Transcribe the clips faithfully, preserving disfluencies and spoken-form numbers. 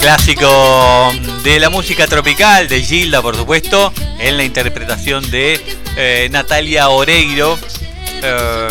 Clásico de la música tropical, de Gilda, por supuesto, en la interpretación de eh, Natalia Oreiro. Eh,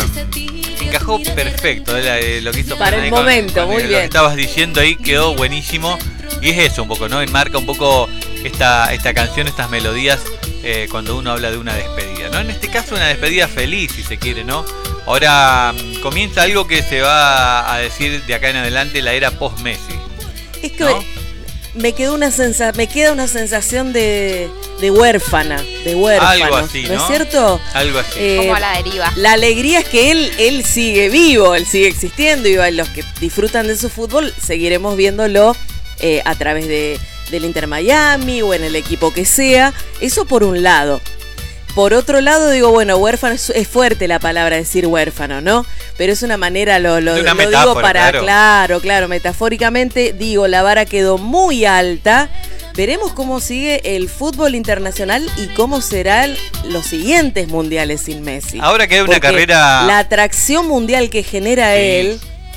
encajó perfecto eh, lo que hizo para el con, momento, con, muy lo bien. Que estabas diciendo ahí quedó buenísimo. Y es eso un poco, ¿no? Enmarca un poco esta, esta canción, estas melodías, eh, cuando uno habla de una despedida, ¿no? En este caso una despedida feliz, si se quiere, ¿no? Ahora comienza algo que se va a decir de acá en adelante, la era post-Messi. Es que ¿no? me quedó una sensa, me queda una sensación de, de huérfana, de huérfano. Algo así, ¿no? ¿No es cierto? Algo así. Eh, Como a la deriva. La alegría es que él, él sigue vivo, él sigue existiendo y los que disfrutan de su fútbol seguiremos viéndolo eh, a través de, del Inter Miami o en el equipo que sea. Eso por un lado. Por otro lado, digo, bueno, huérfano es, es fuerte la palabra decir huérfano, ¿no? Pero es una manera, lo, lo, una lo metáfora, digo para, claro. claro, claro, metafóricamente, digo, la vara quedó muy alta. Veremos cómo sigue el fútbol internacional y cómo serán los siguientes mundiales sin Messi. Ahora que hay una Porque carrera... la atracción mundial que genera sí. él,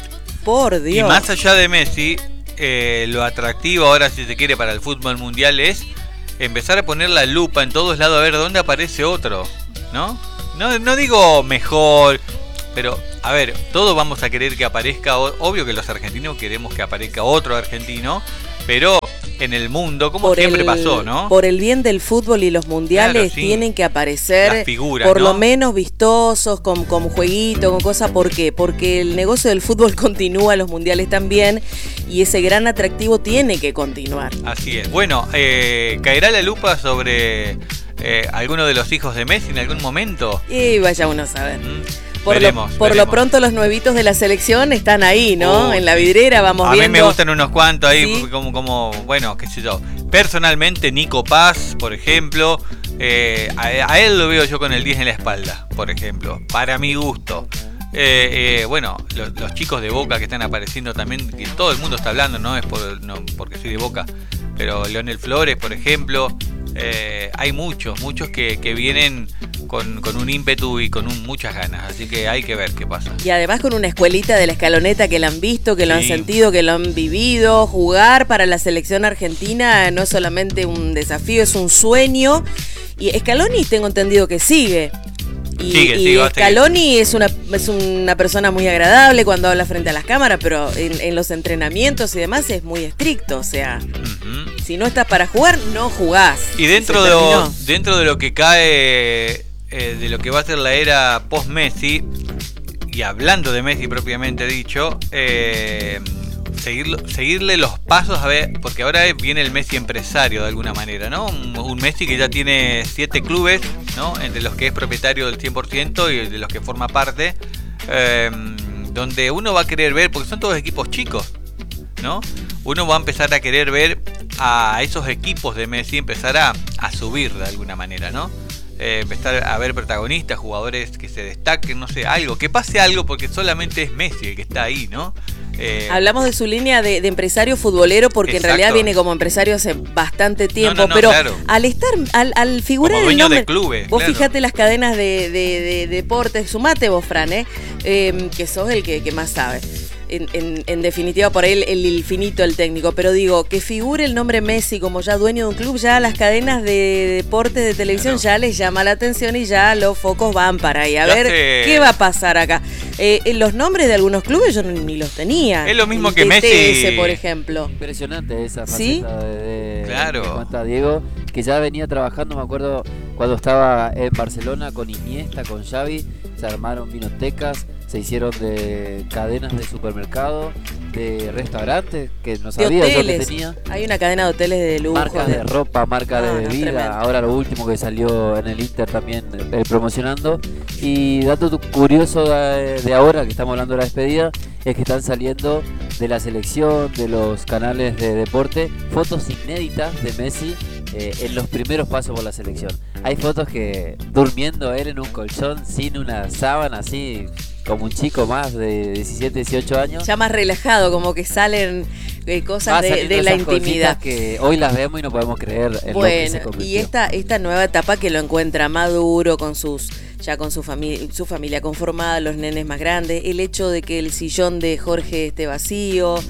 por Dios. Y más allá de Messi, eh, lo atractivo ahora, si se quiere, para el fútbol mundial es empezar a poner la lupa en todos lados a ver dónde aparece otro, ¿no? No, no digo mejor, pero a ver, todos vamos a querer que aparezca, obvio que los argentinos queremos que aparezca otro argentino, pero en el mundo, como por siempre el, pasó, ¿no? Por el bien del fútbol y los mundiales claro, sí. tienen que aparecer figuras, por ¿no? lo menos vistosos, con, con jueguito, con cosas. ¿Por qué? Porque el negocio del fútbol continúa, los mundiales también, y ese gran atractivo tiene que continuar. Así es. Bueno, eh, ¿caerá la lupa sobre eh, alguno de los hijos de Messi en algún momento? Y vaya uno a saber. Mm. Por, veremos, lo, por veremos. lo pronto los nuevitos de la selección están ahí, ¿no? Uh, en la vidriera vamos a viendo. A mí me gustan unos cuantos ahí, ¿sí? como, como, bueno, qué sé yo. Personalmente, Nico Paz, por ejemplo, eh, a, a él lo veo yo con el diez en la espalda, por ejemplo, para mi gusto. Eh, eh, bueno, los, los chicos de Boca que están apareciendo también, que todo el mundo está hablando, no es por, no, porque soy de Boca, pero Leonel Flores, por ejemplo, eh, hay muchos, muchos que, que vienen con, con un ímpetu y con un, muchas ganas, así que hay que ver qué pasa. Y además con una escuelita de la Escaloneta que lo han visto, que lo sí. han sentido, que lo han vivido. Jugar para la selección argentina no es solamente un desafío, es un sueño. Y Scaloni tengo entendido que sigue. Y, sigue, y sigue, Scaloni es una, es una persona muy agradable cuando habla frente a las cámaras, pero en, en los entrenamientos y demás es muy estricto, o sea, uh-huh. si no estás para jugar, no jugás. Y dentro, de lo, dentro de lo que cae, eh, de lo que va a ser la era post-Messi, y hablando de Messi propiamente dicho, eh, seguirlo, seguirle los pasos, a ver, porque ahora viene el Messi empresario de alguna manera, ¿no? Un, un Messi que ya tiene siete clubes, ¿no? Entre los que es propietario del cien por ciento y de los que forma parte, eh, donde uno va a querer ver, porque son todos equipos chicos, ¿no? Uno va a empezar a querer ver a esos equipos de Messi empezar a, a subir de alguna manera, ¿no? Eh, empezar a ver protagonistas, jugadores que se destaquen, no sé, algo, que pase algo, porque solamente es Messi el que está ahí, ¿no? Eh, Hablamos de su línea de, de empresario futbolero porque exacto. en realidad viene como empresario hace bastante tiempo, no, no, no, pero claro. al estar, al, al figurar como dueño el nombre, de clubes, vos claro. fijate las cadenas de, de, de, de deportes, sumate vos, Fran, eh, eh, que sos el que, que más sabe. En, en, en definitiva, por ahí el, el infinito, el técnico, pero digo, que figure el nombre Messi como ya dueño de un club, ya las cadenas de deportes de televisión claro. ya les llama la atención y ya los focos van para ahí. A ya ver, sé. ¿qué va a pasar acá? Eh, los nombres de algunos clubes yo no, ni los tenía. Es lo mismo el que Messi. Messi, por ejemplo. Impresionante esa faceta ¿sí? de, de, claro. de cuenta Diego, que ya venía trabajando, me acuerdo, cuando estaba en Barcelona con Iniesta, con Xavi, se armaron vinotecas, se hicieron de cadenas de supermercado, de restaurantes, que no sabía yo que tenía. Hay una cadena de hoteles de lujo. Marcas de, de ropa, marcas ah, de bebida, no, ahora lo último que salió en el Inter también eh, promocionando. Y dato curioso de, de ahora, que estamos hablando de la despedida, es que están saliendo de la selección, de los canales de deporte, fotos inéditas de Messi eh, en los primeros pasos por la selección. Hay fotos que durmiendo él en un colchón sin una sábana, así como un chico más de diecisiete, dieciocho años. Ya más relajado, como que salen eh, cosas de, de la intimidad. Que hoy las vemos y no podemos creer en bueno, lo que se convirtió. Y esta, esta nueva etapa que lo encuentra maduro, con sus ya con su familia, su familia conformada, los nenes más grandes, el hecho de que el sillón de Jorge esté vacío,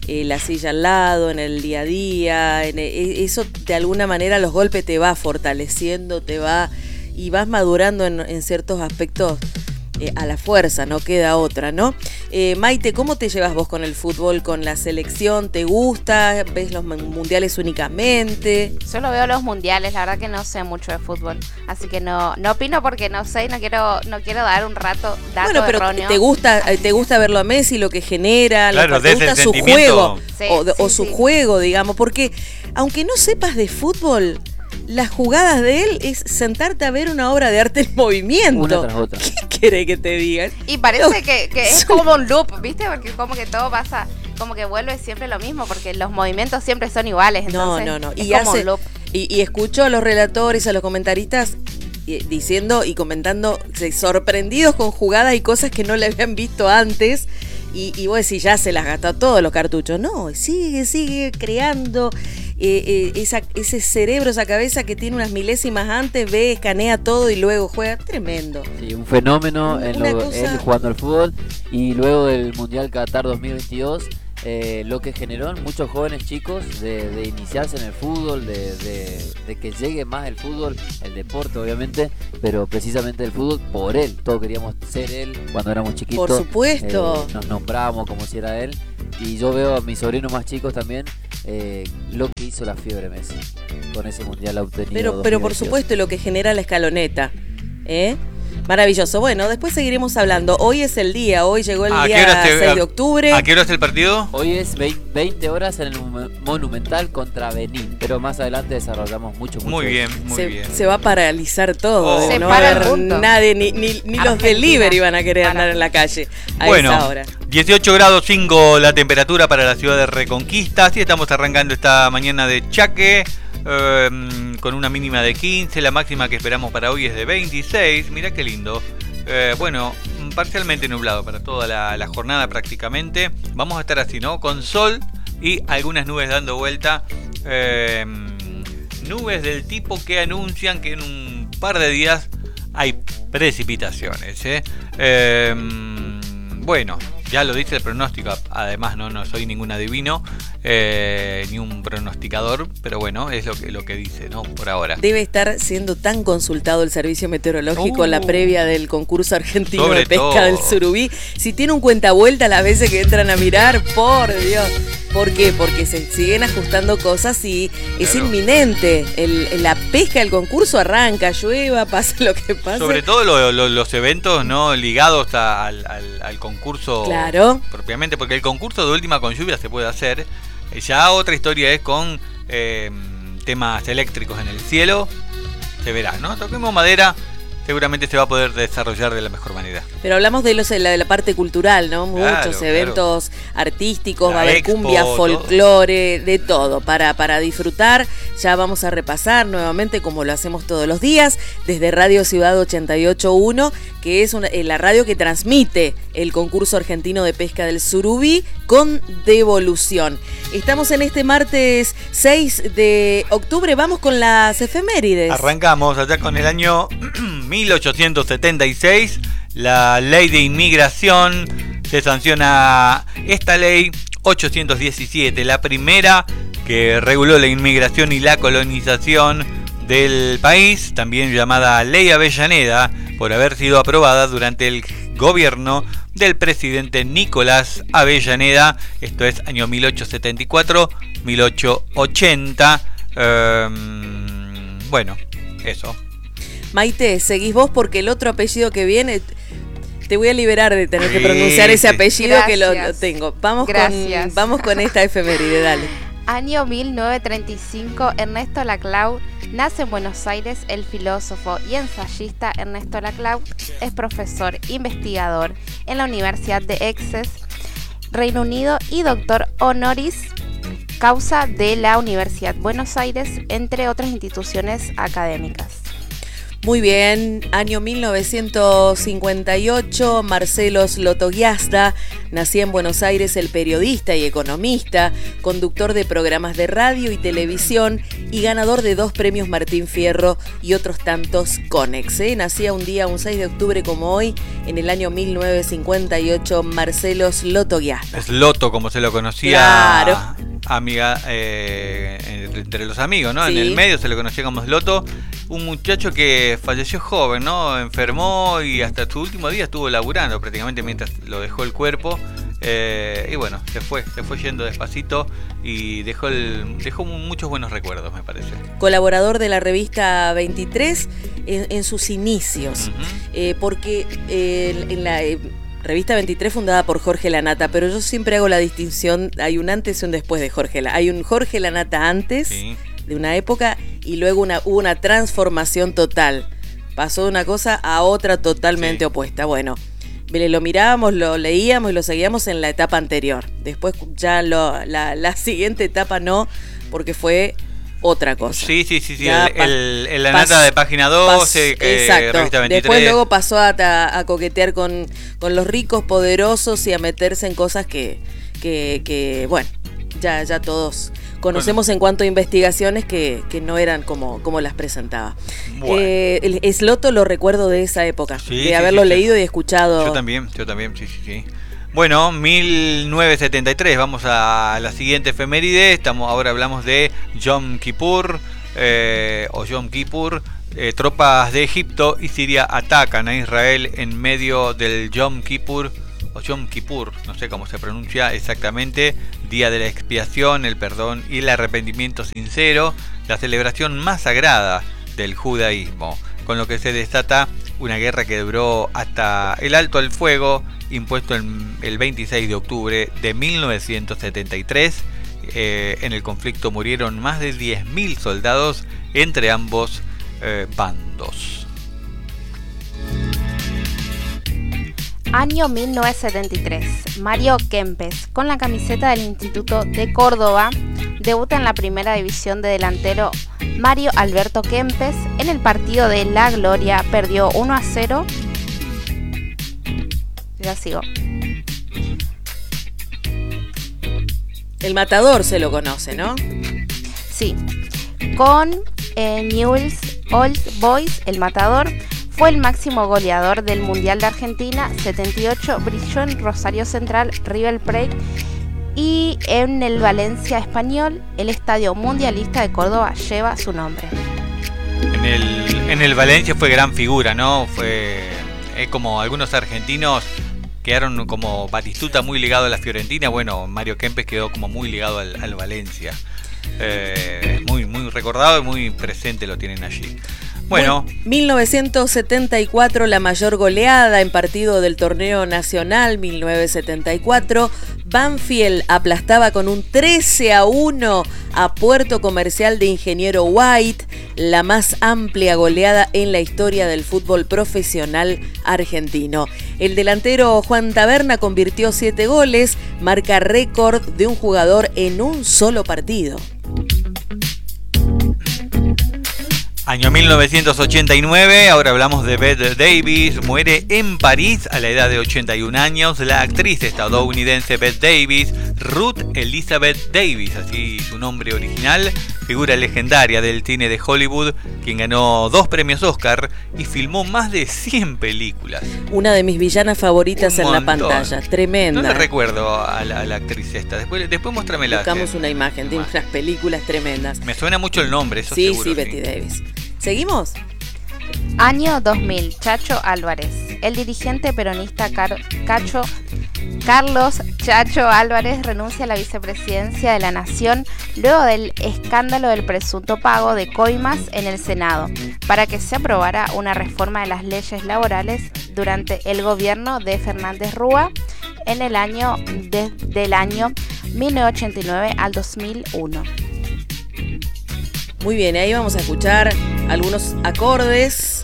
eh, la silla al lado, en el día a día, en el, eso de alguna manera los golpes te va fortaleciendo, te va y vas madurando en, en ciertos aspectos. Eh, a la fuerza, no queda otra, ¿no? Eh, Maite, ¿cómo te llevas vos con el fútbol, con la selección? ¿Te gusta? ¿Ves los mundiales únicamente? Solo veo los mundiales, la verdad que no sé mucho de fútbol, así que no no opino porque no sé y no quiero no quiero dar un rato dato bueno, pero erróneo. te gusta te gusta verlo a Messi, lo que genera, claro, lo, te gusta su juego sí, o, sí, o su sí. juego, digamos, porque aunque no sepas de fútbol, las jugadas de él es sentarte a ver una obra de arte en movimiento. Una tras otra. ¿Qué querés que te digan? Y parece que, que es como un loop, ¿viste? Porque como que todo pasa, como que vuelve siempre lo mismo, porque los movimientos siempre son iguales. Entonces no, no, no. Es Y, como hace, un loop. y, y escucho a los relatores, a los comentaristas eh, diciendo y comentando, eh, sorprendidos con jugadas y cosas que no le habían visto antes. Y, y vos decís, ya se las gastó todos los cartuchos. No, sigue, sigue creando. Eh, eh, esa, ese cerebro, esa cabeza que tiene unas milésimas antes, ve, escanea todo y luego juega. Tremendo. Sí, un fenómeno en Una lo, cosa- él jugando al fútbol. Y luego del Mundial Qatar dos mil veintidós, eh, lo que generó en muchos jóvenes chicos de, de iniciarse en el fútbol, de, de, de que llegue más el fútbol, el deporte obviamente, pero precisamente el fútbol por él. Todos queríamos ser él cuando éramos chiquitos. Por supuesto. Eh, nos nombrábamos como si era él. Y yo veo a mis sobrinos más chicos también eh, lo que hizo la fiebre Messi con ese mundial obtenido. Pero, pero por dos mil veintidós. supuesto lo que genera la escaloneta. ¿Eh? Maravilloso. Bueno, después seguiremos hablando. Hoy es el día, hoy llegó el ¿A qué día hora se- seis de octubre. ¿A qué hora es el partido? Hoy es veinte horas en el Monumental contra Benín, pero más adelante desarrollamos mucho, mucho. Muy de bien, eso. muy se, bien. se va a paralizar todo. Oh. de Se no para haber el mundo. nadie, ni, ni, ni los Argentina. delivery van a querer Para. andar en la calle a Bueno, esa hora. dieciocho grados cinco la temperatura para la ciudad de Reconquista. Así estamos arrancando esta mañana de Chaque, eh, con una mínima de quince. La máxima que esperamos para hoy es de veintiséis. Mirá qué lindo. Eh, bueno, parcialmente nublado para toda la, la jornada prácticamente. Vamos a estar así, ¿no? Con sol y algunas nubes dando vuelta. Eh, nubes del tipo que anuncian que en un par de días hay precipitaciones, ¿eh? Eh, bueno, ya lo dice el pronóstico. Además, no, no soy ningún adivino, eh, ni un pronosticador, pero bueno, es lo que, lo que dice, ¿no? Por ahora. Debe estar siendo tan consultado el servicio meteorológico en la Uh. previa del concurso argentino Sobre de pesca todo. del surubí. Si tiene un cuentavuelta las veces que entran a mirar, por Dios. ¿Por qué? Porque se siguen ajustando cosas y es Claro. inminente. El, la pesca del concurso arranca, llueva, pase lo que pase. Sobre todo lo- lo- los eventos no ligados a- al, al- al concurso Claro. propiamente, porque el concurso de última con lluvia se puede hacer. Eh, Ya otra historia es con eh, temas eléctricos en el cielo. Se verá, ¿no? Toquemos madera, seguramente se va a poder desarrollar de la mejor manera. Pero hablamos de los de la, de la parte cultural, ¿no? Claro, Muchos eventos artísticos, La va a haber expo, cumbia, todo. folclore, de todo, para, para disfrutar. Ya vamos a repasar nuevamente, como lo hacemos todos los días, desde Radio Ciudad ochenta y ocho punto uno, que es una, eh, la radio que transmite el concurso argentino de pesca del surubí con devolución. Estamos en este martes seis de octubre, vamos con las efemérides. Arrancamos allá con el año mil ochocientos setenta y seis, la ley de inmigración. Se sanciona esta ley ochocientos diecisiete, la primera que reguló la inmigración y la colonización del país, también llamada Ley Avellaneda, por haber sido aprobada durante el gobierno del presidente Nicolás Avellaneda. Esto es año mil ochocientos setenta y cuatro a mil ochocientos ochenta. Eh, bueno, eso. Maite, seguís vos porque el otro apellido que viene, te voy a liberar de tener que Sí, pronunciar ese sí. apellido que lo, lo Gracias. tengo. Vamos con, Gracias. vamos con esta efeméride, dale. Año mil novecientos treinta y cinco, Ernesto Laclau nace en Buenos Aires. El filósofo y ensayista Ernesto Laclau es profesor investigador en la Universidad de Essex, Reino Unido, y doctor honoris causa de la Universidad de Buenos Aires, entre otras instituciones académicas. Muy bien, año mil novecientos cincuenta y ocho, Marcelo Slotoguiasta nacía en Buenos Aires, el periodista y economista, conductor de programas de radio y televisión y ganador de dos premios Martín Fierro y otros tantos Conex. ¿eh? Nacía un día, un seis de octubre como hoy, en el año mil novecientos cincuenta y ocho, Marcelo Slotoguiasta. Sloto, como se lo conocía. Claro. Amiga, eh, entre los amigos, ¿no? Sí. En el medio se le conocía como Sloto, un muchacho que falleció joven, ¿no? Enfermó y hasta su último día estuvo laburando prácticamente mientras lo dejó el cuerpo. Eh, y bueno, se fue, se fue yendo despacito y dejó, el, dejó muchos buenos recuerdos, me parece. Colaborador de la revista veintitrés en, en sus inicios, Uh-huh. eh, porque eh, en la... Eh, Revista veintitrés fundada por Jorge Lanata, pero yo siempre hago la distinción, hay un antes y un después de Jorge Lanata. Hay un Jorge Lanata antes, sí, de una época, y luego una, hubo una transformación total. Pasó de una cosa a otra totalmente sí. opuesta. Bueno, lo mirábamos, lo leíamos y lo seguíamos en la etapa anterior. Después ya lo, la, la siguiente etapa no, porque fue... otra cosa. Sí, sí, sí, sí. El, el, el, la nata de página doce, pas, que exacto. Revista veintitrés. Después luego pasó a, a, a coquetear con, con los ricos, poderosos y a meterse en cosas que, que, que bueno, ya, ya todos conocemos bueno. en cuanto a investigaciones que, que no eran como, como las presentaba. Bueno. Eh, el Sloto lo recuerdo de esa época, sí, de sí, haberlo sí, leído sí. y escuchado. Yo también, yo también, sí, sí, sí. Bueno, mil novecientos setenta y tres, vamos a la siguiente efeméride. Estamos, ahora hablamos de Yom Kippur, eh, o Yom Kippur. Eh, tropas de Egipto y Siria atacan a Israel en medio del Yom Kippur, o Yom Kippur, no sé cómo se pronuncia exactamente, día de la expiación, el perdón y el arrepentimiento sincero, la celebración más sagrada del judaísmo, con lo que se desata una guerra que duró hasta el alto al fuego, impuesto el, el veintiséis de octubre de mil novecientos setenta y tres. Eh, en el conflicto murieron más de diez mil soldados entre ambos eh, bandos. Año mil novecientos setenta y tres. Mario Kempes, con la camiseta del Instituto de Córdoba, debuta en la primera división de delantero Mario Alberto Kempes. En el partido de La Gloria perdió uno a cero. Ya sigo. El Matador se lo conoce, ¿no? Sí. Con eh, Newell's Old Boys, el Matador fue el máximo goleador del Mundial de Argentina setenta y ocho, brilló en Rosario Central, River Plate y en el Valencia español. El Estadio Mundialista de Córdoba lleva su nombre. En el, en el Valencia fue gran figura, ¿no? Fue eh, como algunos argentinos quedaron como Batistuta muy ligado a la Fiorentina. Bueno, Mario Kempes quedó como muy ligado al, al Valencia. Eh, muy, muy recordado y muy presente lo tienen allí. Bueno, mil novecientos setenta y cuatro, la mayor goleada en partido del torneo nacional. Mil novecientos setenta y cuatro, Banfield aplastaba con un trece a uno a Puerto Comercial de Ingeniero White, la más amplia goleada en la historia del fútbol profesional argentino. El delantero Juan Taberna convirtió siete goles, marca récord de un jugador en un solo partido. Año mil novecientos ochenta y nueve, ahora hablamos de Bette Davis. Muere en París a la edad de ochenta y un años la actriz estadounidense Bette Davis, Ruth Elizabeth Davis, así su nombre original, figura legendaria del cine de Hollywood, quien ganó dos premios Oscar y filmó más de cien películas. Una de mis villanas favoritas en la pantalla, tremenda. No le recuerdo a la, a la actriz esta, después, después muéstramela. Buscamos una imagen de unas películas tremendas. Me suena mucho el nombre, eso sí, seguro. Sí, sí, Bette Davis. ¿Seguimos? Año dos mil, Chacho Álvarez. El dirigente peronista Car- Cacho, Carlos Chacho Álvarez renuncia a la vicepresidencia de la Nación luego del escándalo del presunto pago de coimas en el Senado para que se aprobara una reforma de las leyes laborales durante el gobierno de Fernández Rúa en el año de, del año mil novecientos ochenta y nueve al dos mil uno. Muy bien, ahí vamos a escuchar algunos acordes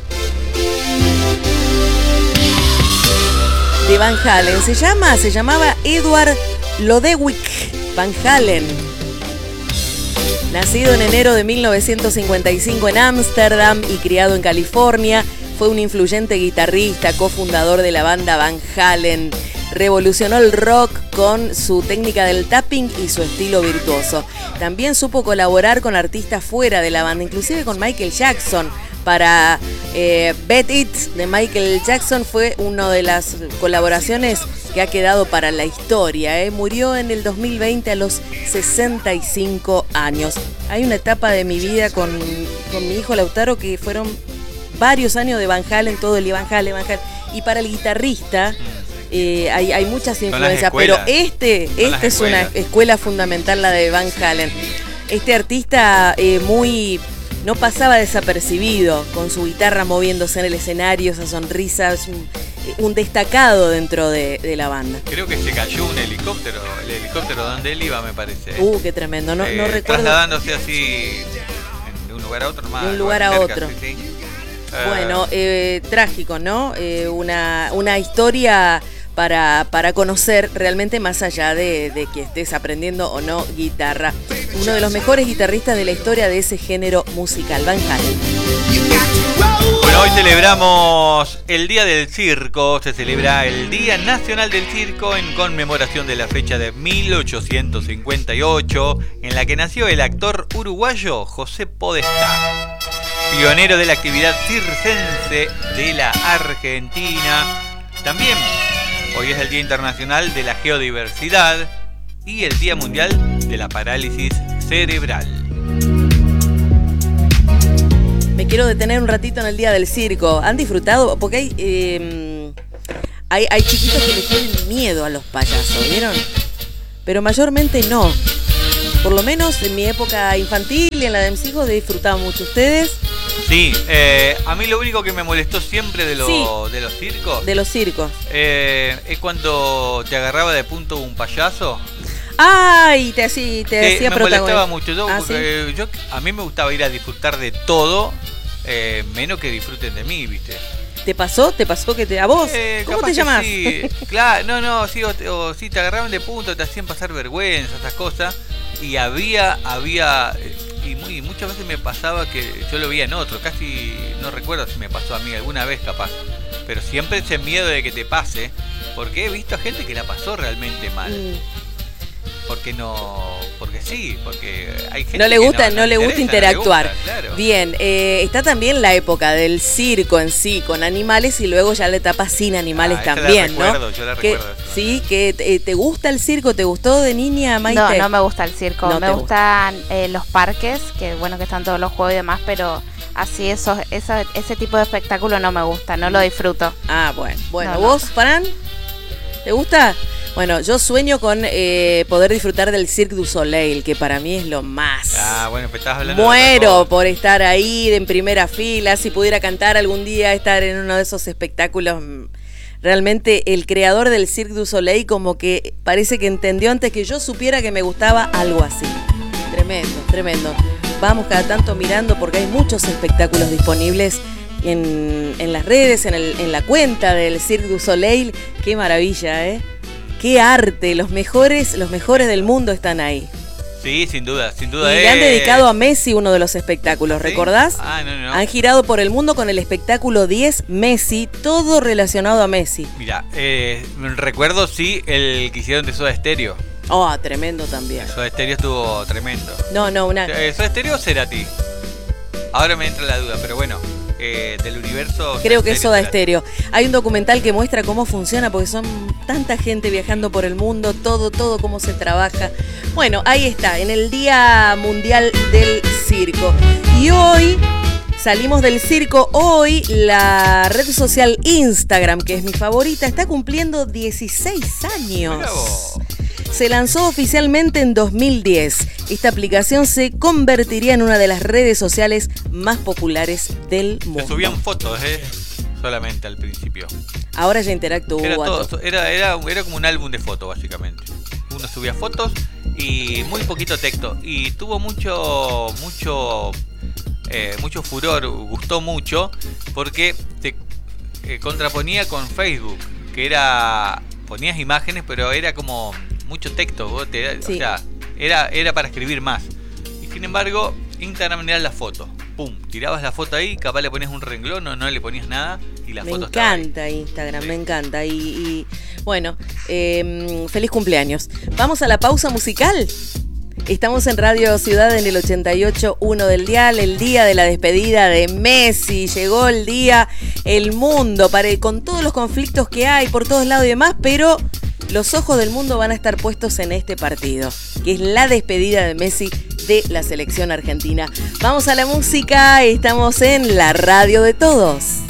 de Van Halen. Se llama, se llamaba Edward Lodewijk Van Halen. Nacido en enero de mil novecientos cincuenta y cinco en Ámsterdam y criado en California, fue un influyente guitarrista, cofundador de la banda Van Halen. Revolucionó el rock con su técnica del tapping y su estilo virtuoso. También supo colaborar con artistas fuera de la banda, inclusive con Michael Jackson. Para eh, Bet It de Michael Jackson fue una de las colaboraciones que ha quedado para la historia. ¿eh? Murió en el dos mil veinte a los sesenta y cinco años. Hay una etapa de mi vida con, con mi hijo Lautaro que fueron varios años de Van Halen, todo el Van Halen, Van Halen. Y para el guitarrista eh, hay, hay muchas influencias, pero este, este es una escuela fundamental, la de Van Halen. Este artista eh, muy... no pasaba desapercibido, con su guitarra moviéndose en el escenario, esa sonrisa, es un, un destacado dentro de, de la banda. Creo que se cayó un helicóptero, el helicóptero donde él iba, me parece. Uh, qué tremendo, no, eh, no recuerdo. Trasladándose así de un lugar a otro, más. De un lugar a cerca, otro. Sí, sí. Bueno, eh, trágico, ¿no? Eh, una, una historia para, para conocer realmente más allá de, de que estés aprendiendo o no guitarra. Uno de los mejores guitarristas de la historia de ese género musical, Van Halen. Bueno, hoy celebramos el Día del Circo, se celebra el Día Nacional del Circo en conmemoración de la fecha de mil ochocientos cincuenta y ocho, en la que nació el actor uruguayo José Podestá, pionero de la actividad circense de la Argentina. También hoy es el Día Internacional de la Geodiversidad y el Día Mundial de la Parálisis Cerebral. Me quiero detener un ratito en el Día del Circo. ¿Han disfrutado? Porque hay, eh, hay, hay chiquitos que le tienen miedo a los payasos, ¿vieron? Pero mayormente no. Por lo menos en mi época infantil y en la de mis hijos disfrutaba mucho. ¿Ustedes? Sí, eh, a mí lo único que me molestó siempre de, lo, sí, de los circos... De los circos. Eh, es cuando te agarraba de punto un payaso. ¡Ay! Te, así, te que hacía me protagonista. molestaba mucho. Yo, ¿Ah, porque sí? yo, a mí me gustaba ir a disfrutar de todo, eh, menos que disfruten de mí, ¿viste? ¿Te pasó? ¿Te pasó que te... a vos? Eh, ¿Cómo capaz te que llamás? Sí. Claro, no, no, sí, o, o sí, te agarraban de punto, te hacían pasar vergüenza, esas cosas. Y había, había, y muy, muchas veces me pasaba que yo lo veía en otro, casi no recuerdo si me pasó a mí alguna vez capaz. Pero siempre ese miedo de que te pase, porque he visto a gente que la pasó realmente mal. Mm. Porque no, porque sí, porque hay gente no le gusta, que no, no, no le gusta interactuar. No le gusta, claro. Bien, eh, está también la época del circo en sí con animales y luego ya la etapa sin animales ah, también, la recuerdo, ¿no? Yo la que, recuerdo. Eso. Sí, que te, te gusta el circo, ¿te gustó de niña, Maite? No, no me gusta el circo, no me gustan gusta. eh, los parques, que bueno que están todos los juegos y demás, pero así esos, esa, ese tipo de espectáculo no me gusta, no lo disfruto. Ah, bueno, bueno, no, ¿vos, no. Fran? ¿Te gusta? Bueno, yo sueño con eh, poder disfrutar del Cirque du Soleil, que para mí es lo más. Ah, bueno, pero estabas hablando Muero de por estar ahí en primera fila, si pudiera cantar algún día, estar en uno de esos espectáculos. Realmente el creador del Cirque du Soleil como que parece que entendió antes que yo supiera que me gustaba algo así. Tremendo, tremendo. Vamos cada tanto mirando porque hay muchos espectáculos disponibles en, en las redes, en, el, en la cuenta del Cirque du Soleil. Qué maravilla, ¿eh? Qué arte, los mejores, los mejores del mundo están ahí. Sí, sin duda, sin duda. Y es... le han dedicado a Messi uno de los espectáculos, ¿Sí? ¿Recordás? Ah, no, no. Han girado por el mundo con el espectáculo diez Messi, todo relacionado a Messi. Mira, eh, recuerdo sí el que hicieron de Soda Stereo. Oh, tremendo también. Soda Stereo estuvo tremendo. No, no, una... Eh, ¿Soda Stereo o Cerati? Ahora me entra la duda, pero bueno. Eh, del universo. Creo que es Soda Stereo. Hay un documental que muestra cómo funciona, porque son tanta gente viajando por el mundo, todo, todo, cómo se trabaja. Bueno, ahí está, en el Día Mundial del Circo. Y hoy salimos del circo. Hoy la red social Instagram, que es mi favorita, está cumpliendo dieciséis años. Bravo. Se lanzó oficialmente en dos mil diez. Esta aplicación se convertiría en una de las redes sociales más populares del mundo. Se subían fotos, ¿eh? Solamente al principio. Ahora ya interactúa. Era, todo, era, era, era como un álbum de fotos, básicamente. Uno subía fotos y muy poquito texto. Y tuvo mucho, mucho, eh, mucho furor, gustó mucho, porque te eh, contraponía con Facebook, que era, ponías imágenes, pero era como mucho texto, vos te, sí. O sea, era, era para escribir más. Y Sin embargo, Instagram era la foto. Pum, tirabas la foto ahí, capaz le ponías un renglón o no le ponías nada y la me foto estaba ahí. Me encanta Instagram, Sí. me encanta. Y, y bueno, eh, feliz cumpleaños. Vamos a la pausa musical. Estamos en Radio Ciudad en el ochenta y ocho punto uno del dial, el día de la despedida de Messi. Llegó el día, el mundo, para, con todos los conflictos que hay por todos lados y demás, pero los ojos del mundo van a estar puestos en este partido, que es la despedida de Messi de la selección argentina. Vamos a la música, estamos en la radio de todos.